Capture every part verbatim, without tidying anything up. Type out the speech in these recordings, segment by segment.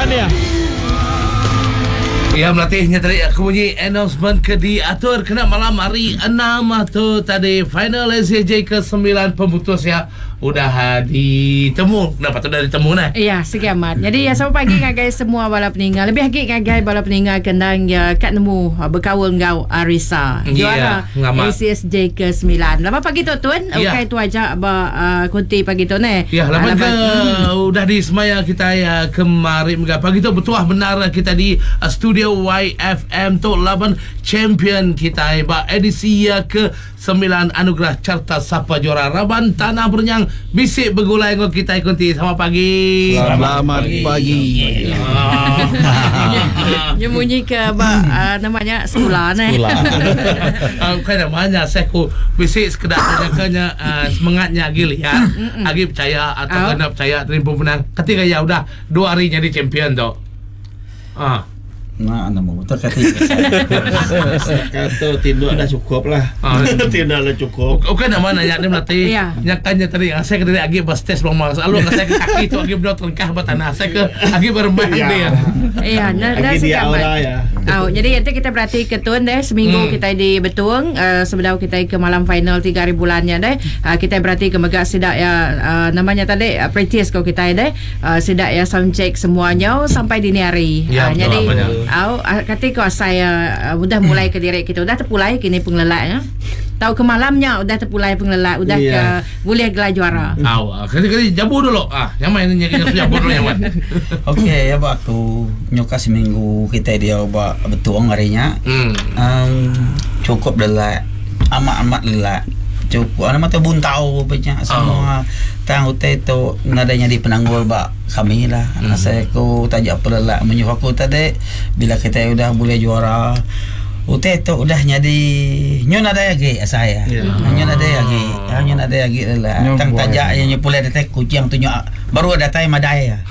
dia. Ya, melatihnya tadi aku bunyi announcement ke diatur kena malam hari enam tu tadi final S C J ke sembilan pemutus ya. Udah ditemu. Kenapa tu dah ditemu nah? Ya, sekiamat. Jadi ya sama pagi ngagai semua bala peninggal. Lebih lagi ngagai bala peninggal kendang ya kat nemu berkawal ngau Arisa. Juara yeah, S C S J ke sembilan. Lama pagi tu tuan. Yeah. Okey tu aja ba uh, kunti pagi tu ne. Ya, lama ke udah di semaya kita ya kemarin pagi tu betul benar kita di uh, studio Y F M tu laban champion kita ba edisi ya ke sembilan anugerah Carta Sapa Juara Raban Tanah Bernyang bisik bergulai dengan kita ikuti. Selamat pagi. Selamat pagi. pagi. Dia bunyi ke ba uh, namanya sekolah ne. Sekolah. Ah, kan namanya saya ku bisik sekedar kanya uh, semangatnya Agil ya. Agil percaya atau Oh. kena percaya terima menang. Ketika ya udah dua hari jadi champion tu. Ah. Nah, anda mau betul kata kata tindak dah cukup lah. Ah. Tindak dah cukup. Bukan nama nanya dia melatih. Ya. Nyakannya tadi saya kena agi bas tes belum lalu saya ke kaki tu agi berdua terengkah batanah saya ke agi bermain Ya. dia. Iya, dah dah Lagi dia sekiamat. aura ya. Oh, jadi nanti kita berarti ketun deh seminggu Hmm. kita di Betuang uh, sebelum kita ke malam final tiga hari bulannya deh uh, kita berarti ke megak sidak ya uh, namanya tadi uh, practice kau kita deh uh, sidak ya sound check semuanya sampai dini hari. Ya, uh, betul, jadi betul. au uh, ketika saya uh, udah mulai ke diri kita udah terpulai kini pengelelaknya. Tahu ke malamnya udah terpulai pengelelak udah Iya. ke boleh gelar juara. Aw, kali-kali jabu dulu. Ah, yang mana yang kita jabu dulu yang mana? Okey, ya waktu nyoka seminggu kita dia ba betuang harinya. Hmm. Um, cukup lelah, amat-amat lelah. Cukup ana mata buntau banyak semua. Tang hotel tu nadanya di penanggul ba kami lah. Hmm. Saya ku tajak pelelak menyuruh aku tadi bila kita udah boleh juara. Hotel tu udah jadi nyon ada lagi saya. Ya. Nyon ada lagi. Ah, nyon ada lagi lah. Nyon Tang buat. tajak yang pulai detek kucing tu nyon baru ada tai madai ya.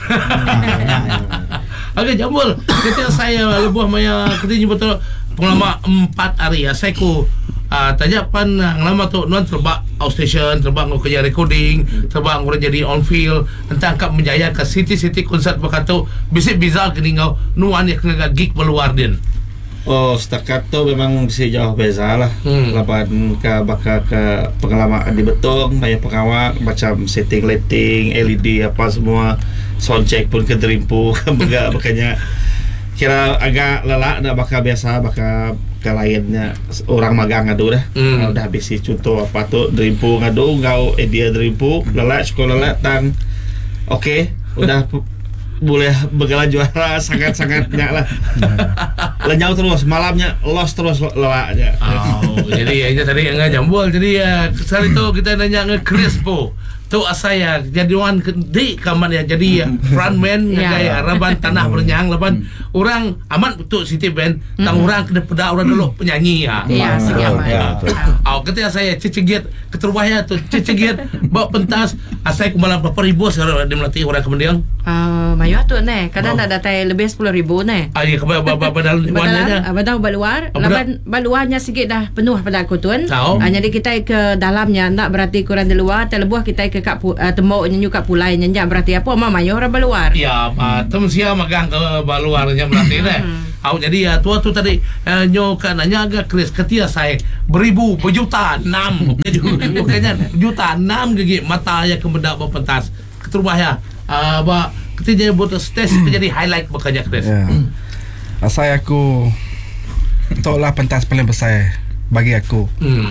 Okey, jambul. Ketika saya lebuh maya ketika betul pengalaman empat hari ya. Saya ku uh, tajapan yang lama tu nuan terbang outstation, terbang ke kerja recording, terbang ke jadi on field, tentang kap menjaya ke city-city konsert berkata bisik bizar kini ngau nuan yang kena gig berluar din. Oh, setakat tu memang bisa jauh beza lah. Hmm. Lapan ke bakal ke pengalaman di Betung, banyak pengawal macam setting lighting, L E D apa semua, sound check pun ke terimpu, begak makanya kira agak lelak dah bakal biasa bakal ke lainnya orang magang ngadu dah. Hmm. Hmm. Udah habis contoh apa tu terimpu ngadu ngau idea terimpu lelak sekolah lelak tang. Okey, udah boleh bergelar juara sangat-sangatnya lah. Lenyau terus malamnya lost terus lelaknya. Oh, jadi ya tadi enggak jambul. Jadi ya sekali tu kita nanya nge Crispo. Tu saya jadi wan di kaman ya jadi ya frontman Ya. ngagaya Raban Tanah Bernyang laban orang amat betul City Band tang orang kena peda orang dulu penyanyi ya. Iya, sekiamat. Ya. Aw ketika saya cicigit keterwahnya tu cicigit bawa pentas asai kumalam berapa ribu sekarang dia melatih orang kemudian. Uh, mayu tu ne kadang Oh. nak datai lebih sepuluh ribu ne. Ah ya kepada baba badal wannya. Badal, badal baluar, Oh, laban baluarnya sikit dah penuh pada aku tuan. Tahu. Uh, jadi kita ke dalamnya nak berarti kurang di luar, terlebuh kita ke kat uh, tembok nyanyi kat pulai nyanyi berarti apa mama mayu orang baluar. Ya, ah, tem sia magang ke baluarnya melatih deh. Au jadi ya tua tu tadi eh, nyo kan nanya agak Chris ketia saya beribu berjuta enam bukannya juta enam gigi mata ya kemendak berpentas keterubah ya uh, ba ketika buat stage jadi highlight bukannya Chris. Ya. Asal aku tolak pentas paling besar bagi aku. Hmm.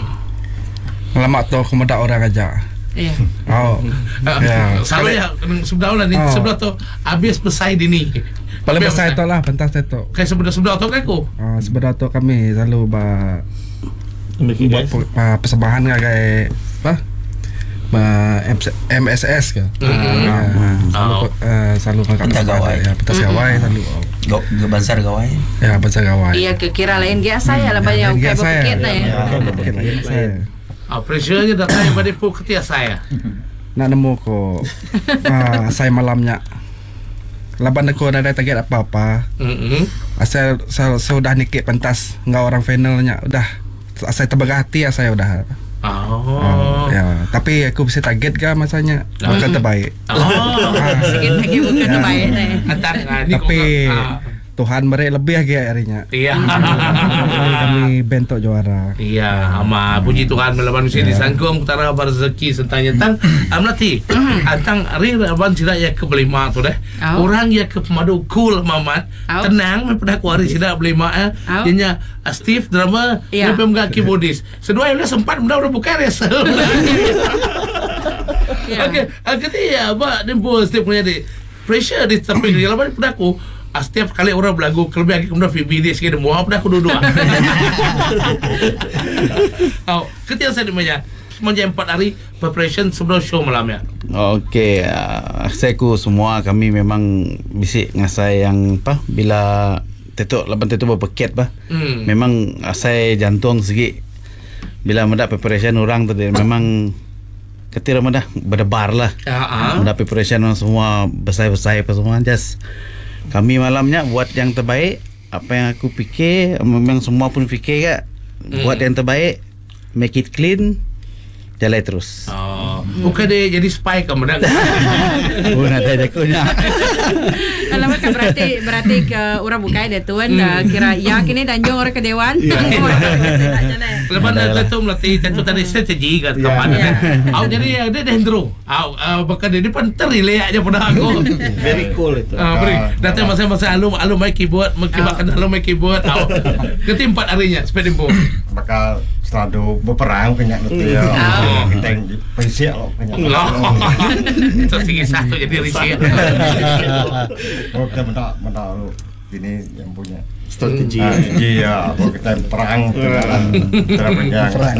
Lama tu aku mendak orang aja. Ya. Oh. Ya. Selalu ya sebelah lah ni Oh. sebelah tu habis besar dini. Paling besar tu lah pentas tu. Kayak sebelah-sebelah tu kan aku. Ah, sebenarnya tu kami selalu ba Demikian buat guys. pu- ah, persembahan kayak apa? Ba M S S ke. Hmm. Ah, selalu Oh. ah, selalu angkat Pentas persembahan, gawai. Ya, pentas gawai selalu. Go go bansar gawai. Ya, pentas gawai. Iya ke kira lain dia saya lah banyak Lain kayak gaya saya. berpikir ne. Ya, berpikir lain saya. Ah, pressure-nya datang pada pu ketia saya. Nak nemu ko ah, saya malamnya. Laban aku ada target apa-apa. Hmm. Asal saya sudah nikit pentas ngau orang finalnya udah. Saya terbegah hati ya saya udah. Oh. Ya, tapi aku bisa target kan masanya bukan terbaik. Oh. Sikit lagi bukan Ya. terbaik dah. Antar ah, ni Tapi kau- ah. Tuhan beri lebih lagi harinya. Iya. Kami bentuk juara. Iya, ama puji Tuhan melawan mesti disangkung utara berzeki sentanya tang amnati. Antang ari aban sida ya ke belima tu deh. Au. Orang ya ke pemadu cool mamat. Au. Tenang me pada kuari sida belima eh. Au. Dinya ah, Steve drama Iya. ya pemga keyboardis. Sedua udah sempat mudah udah buka rehearsal. Ya. Okey, akati ya ba dempo Steve punya di pressure di tapi di lawan pada aku ah, setiap kali orang berlagu kelebih lagi kemudian V B D sikit mau apa dah aku dua-dua. Oh, ketika saya dimanya semenjak empat hari preparation sebelum show malamnya. Okey, uh, saya ku semua kami memang bisik ngasai yang apa bila tetok laban tetok berpeket bah. Hmm. Memang asai jantung segi bila mendak preparation orang tadi memang ketika mendak berdebar lah. Ah, ah. Mendak preparation orang semua besar-besar apa semua just kami malamnya buat yang terbaik. Apa yang aku fikir memang semua pun fikir kak. Hmm. Buat yang terbaik, make it clean, jalan terus. Oh, bukan dia jadi spy ke mana? Oh nak tanya aku nak. Kalau mereka berarti berarti ke orang bukai dia tuan dah kira ya kini danjong orang ke dewan. Lepas dah tu melatih tentu tadi strategi kat kapan. Ya. Aku jadi dia dendro. Ah, bahkan dia pun terilek aja pada aku. Very cool itu. Ah, beri. Datang masa-masa alum alum main keyboard, makan alum main keyboard. Aku ketim empat harinya sepeda tempo. Bakal selalu berperang kenyak gitu ya. Oh. Kita yang pesik loh kenyak. Itu tinggi satu jadi risik. Oh kita mendak mendak lu ini yang punya Strategi. Ah, iya, kalau kita perang terang terang perang.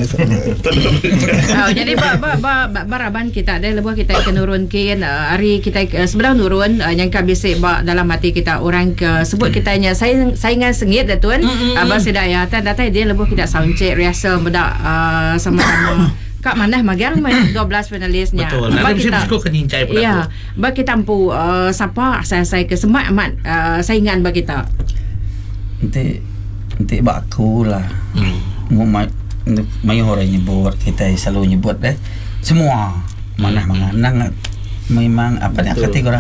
Oh, jadi ba ba ba ba baraban kita ada lebuh kita akan nurunkan uh, hari kita uh, sebenarnya nurun uh, yang ka bisik ba dalam hati kita orang ke sebut kitanya saing saingan sengit dah tuan. Abang sedak ya tan datang dia lebuh kita sound check rehearsal bedak uh, sama-sama Kak mana magang dua belas finalisnya. Betul. Nanti mesti suka kenincai pada ya, aku. ba kita ampu uh, siapa saya-saya ke semua amat uh, saingan bagi kita. Nanti nanti baku lah. Hmm. Mau mai mai orang nyebut kita selalu nyebut deh. Semua mana menganang memang apa dia kata orang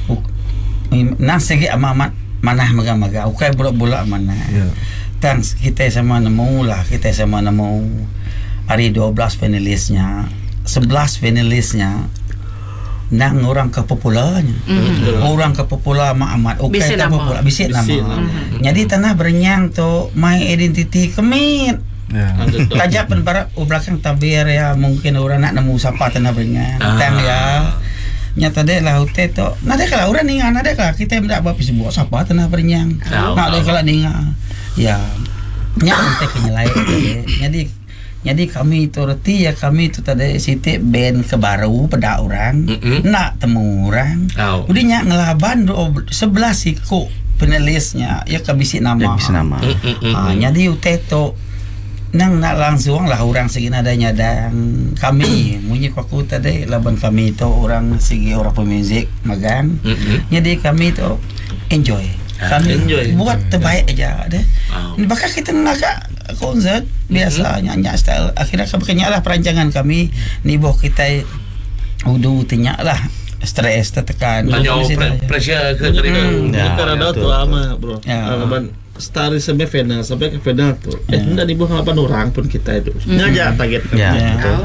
nak segi amat mana maga-maga. Ukai bola-bola mana. Ya. Tang kita sama nemu lah, kita sama nemu hari dua belas finalisnya, sebelas finalisnya nang orang kepopularnya. Mm-hmm. Orang kepopular amat okay Bisik tak nama. popular, bisik nama. Mm-hmm. Jadi tanah berenyang tu my identity kemit. Ya. Tajak pen barat oh belakang tabir ya mungkin orang nak nemu siapa tanah berenyang. Ah. Tang ya. Nyata deh lah hotel tu. Nada kalau orang ningan nada kalau kita tidak apa sih buat siapa tanah berenyang. Tahu, Nak deh tahu. kalau ningan. Ya. Nya kita kenyalai. Jadi jadi kami itu reti ya kami itu tadi siti band ke baru pada orang Mm-mm. nak temu orang. Tahu. Udah nyak ngelaban sebelas siku penulisnya ya kebisi nama. Ya bisa nama. Ah, jadi uteto nang nak langsung lah orang segi nadanya dan kami munyi aku tadi laban kami itu orang segi orang pemuzik magang. Mm-mm. Jadi kami itu enjoy. Ah, Kami enjoy. buat terbaik aja deh. Oh. Bahkan kita naga konsert biasa nyanyi style akhirnya kebekenyak lah perancangan kami ni boh kita udah tinyak lah stres tertekan. Banyak Di situ pre- aja. pressure ke kerja. Ya, Bukan ada betul, tu betul. lama bro. Ya. Alaban start sampai final sampai ke final tu. Eh Ya. hendak di bawah delapan orang pun kita itu. Ngajak target kami. Ya, Ya. betul.